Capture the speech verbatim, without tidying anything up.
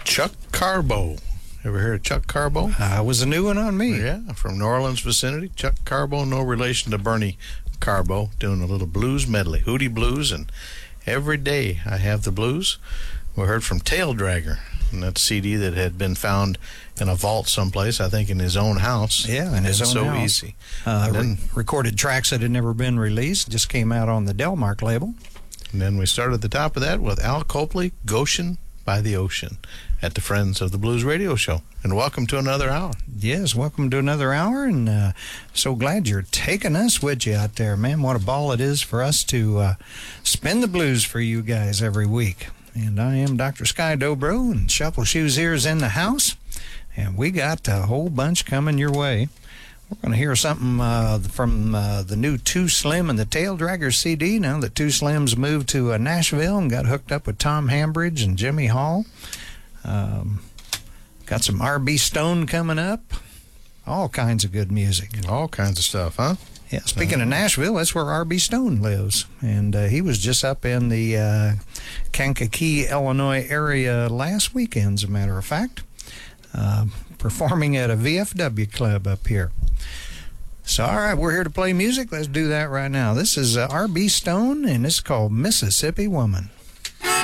Chuck Carbo. Ever heard of Chuck Carbo? Uh, was a new one on me. Yeah, from New Orleans vicinity. Chuck Carbo, no relation to Bernie Carbo, doing a little blues medley, Hootie Blues, and Every Day I Have the Blues. We heard from Tail Dragger, and that's a C D that had been found in a vault someplace, I think in his own house. Yeah, in his it's own so house. easy. Uh, then, re- recorded tracks that had never been released, just came out on the Delmark label. And then we started at the top of that with Al Copley, Goshen by the Ocean, at the Friends of the Blues Radio Show. And welcome to another hour. Yes, welcome to another hour, and uh, so glad you're taking us with you out there, man. What a ball it is for us to uh, spin the blues for you guys every week. And I am Doctor Sky Dobro, and Shuffle Shoes here is in the house, and we got a whole bunch coming your way. We're going to hear something uh, from uh, the new Too Slim and the Tail Dragger C D. Now that Too Slims moved to uh, Nashville and got hooked up with Tom Hambridge and Jimmy Hall. Um, got some R B Stone coming up. All kinds of good music. All kinds of stuff, huh? Yeah, speaking of Nashville, that's where R B Stone lives. And uh, he was just up in the uh, Kankakee, Illinois area last weekend, as a matter of fact, uh, performing at a V F W club up here. So, all right, we're here to play music. Let's do that right now. This is uh, R B Stone, and it's called Mississippi Woman.